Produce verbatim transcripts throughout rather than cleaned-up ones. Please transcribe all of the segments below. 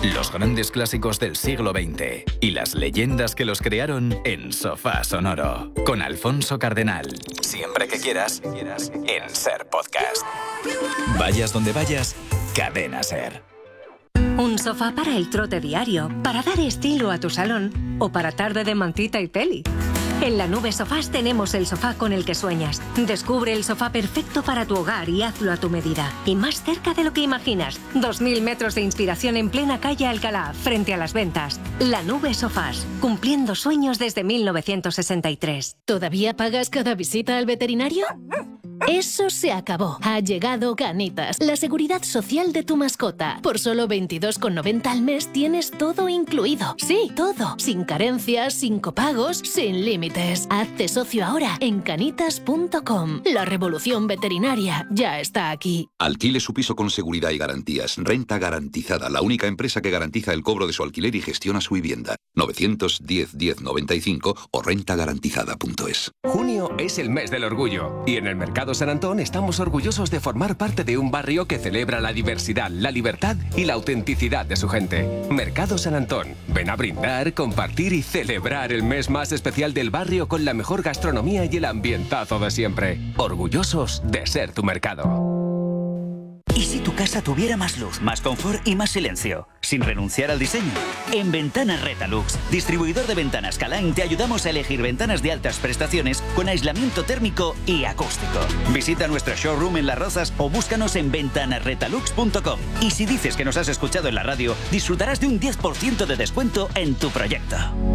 Los grandes clásicos del siglo veinte y las leyendas que los crearon en Sofá Sonoro. Con Alfonso Cardenal. Siempre que quieras, en Ser Podcast. Vayas donde vayas, Cadena Ser. Un sofá para el trote diario, para dar estilo a tu salón o para tarde de mantita y peli. En La Nube Sofás tenemos el sofá con el que sueñas. Descubre el sofá perfecto para tu hogar y hazlo a tu medida. Y más cerca de lo que imaginas. dos mil metros de inspiración en plena calle Alcalá, frente a Las Ventas. La Nube Sofás, cumpliendo sueños desde mil novecientos sesenta y tres. ¿Todavía pagas cada visita al veterinario? Eso se acabó. Ha llegado Canitas, la seguridad social de tu mascota. Por solo veintidós con noventa al mes tienes todo incluido. Sí, todo. Sin carencias, sin copagos, sin límites. Hazte socio ahora en canitas punto com. La revolución veterinaria ya está aquí. Alquile su piso con seguridad y garantías. Renta Garantizada, la única empresa que garantiza el cobro de su alquiler y gestiona su vivienda. novecientos diez diez noventa y cinco o renta garantizada punto es. Junio es el mes del orgullo y en el Mercado San Antón estamos orgullosos de formar parte de un barrio que celebra la diversidad, la libertad y la autenticidad de su gente. Mercado San Antón. Ven a brindar, compartir y celebrar el mes más especial del barrio con la mejor gastronomía y el ambientazo de siempre. Orgullosos de ser tu mercado. ¿Y si tu casa tuviera más luz, más confort y más silencio? Sin renunciar al diseño. En Ventanas Retalux, distribuidor de ventanas Calain, te ayudamos a elegir ventanas de altas prestaciones con aislamiento térmico y acústico. Visita nuestro showroom en Las Rozas o búscanos en ventanas retalux punto com. Y si dices que nos has escuchado en la radio, disfrutarás de un diez por ciento de descuento en tu proyecto.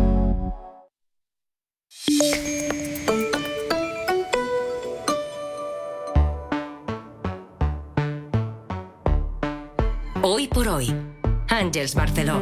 Hoy por hoy, Àngels Barceló.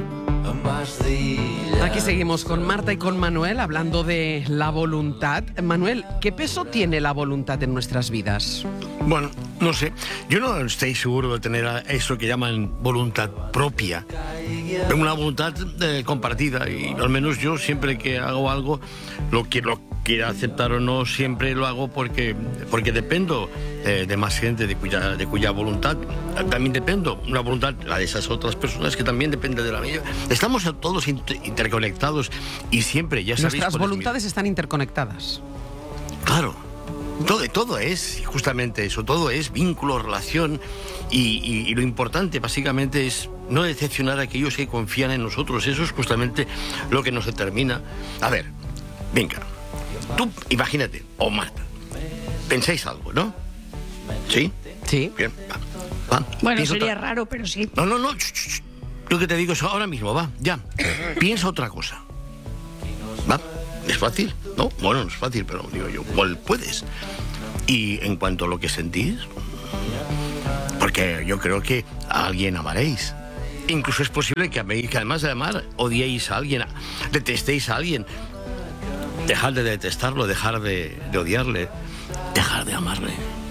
Aquí seguimos con Marta y con Manuel hablando de la voluntad. Manuel, ¿qué peso tiene la voluntad en nuestras vidas? Bueno, no sé. Yo no estoy seguro de tener eso que llaman voluntad propia. Una voluntad eh, compartida. Y al menos yo siempre que hago algo, lo que lo quiera aceptar o no, siempre lo hago porque, porque dependo eh, de más gente de cuya, de cuya voluntad también dependo. Una voluntad, la de esas otras personas, que también depende de la mía. Estamos todos inter interconectados y siempre, ya sabéis... Nuestras voluntades están interconectadas. Claro. Todo, todo es justamente eso, todo es vínculo, relación y, y, y lo importante básicamente es no decepcionar a aquellos que confían en nosotros. Eso es justamente lo que nos determina. A ver, venga, tú imagínate, o Marta, pensáis algo, ¿no? ¿Sí? Sí. Bien, va, va. Bueno, Piensa sería otra... raro, pero sí. No, no, no, ch, ch, ch. Lo que te digo es ahora mismo, va, ya. Piensa otra cosa. ¿Va? ¿Es fácil? No, bueno, no es fácil, pero digo yo, igual puedes. Y en cuanto a lo que sentís, porque yo creo que a alguien amaréis. Incluso es posible que, améis, que además de amar, odiéis a alguien, detestéis a alguien. Dejar de detestarlo, dejar de, de odiarle, dejar de amarle.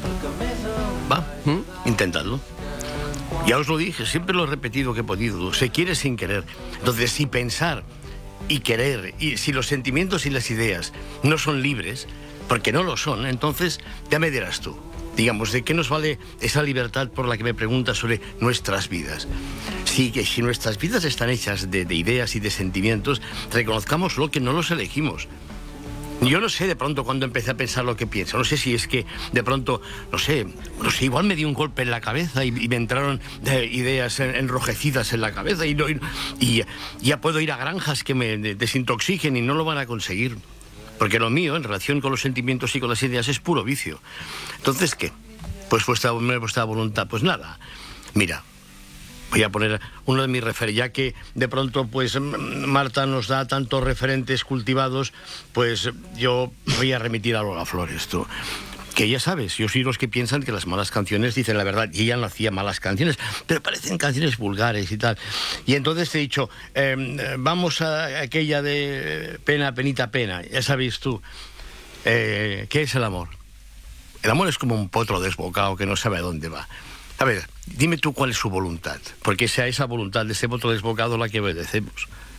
¿Va? ¿Mm? Intentadlo. Ya os lo dije, siempre lo he repetido que he podido. Se quiere sin querer. Entonces, si pensar y querer, y si los sentimientos y las ideas no son libres, porque no lo son, entonces ya me dirás tú, digamos, ¿de qué nos vale esa libertad por la que me preguntas sobre nuestras vidas? Sí, que si nuestras vidas están hechas de, de ideas y de sentimientos, reconozcamos lo que no los elegimos. Yo no sé de pronto cuando empecé a pensar lo que pienso, no sé si es que de pronto, no sé, no sé, igual me dio un golpe en la cabeza y, y me entraron eh, ideas enrojecidas en la cabeza y, no, y, y ya puedo ir a granjas que me desintoxiquen y no lo van a conseguir. Porque lo mío, en relación con los sentimientos y con las ideas, es puro vicio. Entonces, ¿qué? Pues vuestra, vuestra voluntad, pues nada. Mira, voy a poner uno de mis referentes, ya que de pronto pues Marta nos da tantos referentes cultivados, pues yo voy a remitir a Lola Flores, tú. Que ya sabes, yo soy los que piensan que las malas canciones dicen la verdad, y ella no hacía malas canciones, pero parecen canciones vulgares y tal. Y entonces te he dicho, eh, vamos a aquella de pena, penita, pena, ya sabéis tú, eh, ¿qué es el amor? El amor es como un potro desbocado que no sabe a dónde va. A ver, dime tú cuál es su voluntad, porque sea esa voluntad de ese potro desbocado la que obedecemos.